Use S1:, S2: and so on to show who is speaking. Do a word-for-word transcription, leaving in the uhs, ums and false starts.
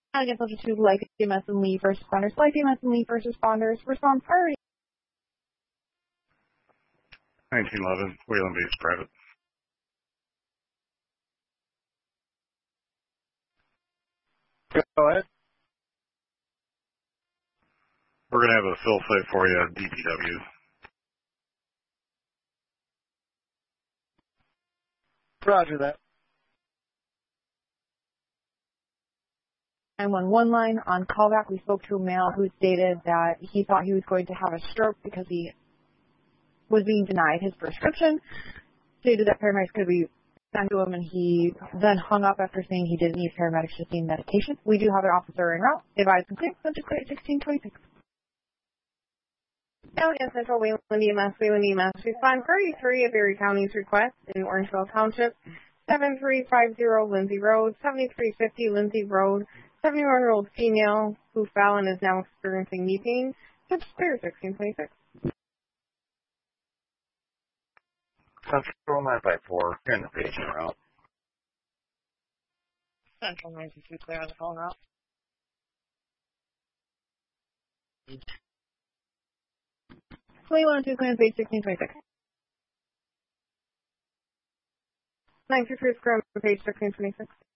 S1: Against level two, like C M S and Lee first responders. Like C M S and Lee first responders. Response priority.
S2: nineteen eleven, Wayland Base Private.
S3: Go ahead.
S2: We're going to have a fill site for you at D P W.
S3: Roger that.
S1: nine one one line on callback. We spoke to a male who stated that he thought he was going to have a stroke because he was being denied his prescription. Stated that paramedics could be sent to him, and he then hung up after saying he didn't need paramedics, just need medication. We do have an officer en route. Advise and clear. Subject clear sixteen twenty-six. County and Central Wayland E M S, Wayland E M S. Respond thirty-three of Erie County's request in Orangeville Township. seven three five zero Lindsay Road, seventy-three fifty Lindsay Road. seventy-one-year-old female who fell and is now experiencing knee pain. Subject clear sixteen twenty-six.
S3: Central nine five four, you're in the patient route.
S1: Central nine two two clear on the phone route. three one two clearance page sixteen twenty-six. nine two three square page sixteen twenty-six.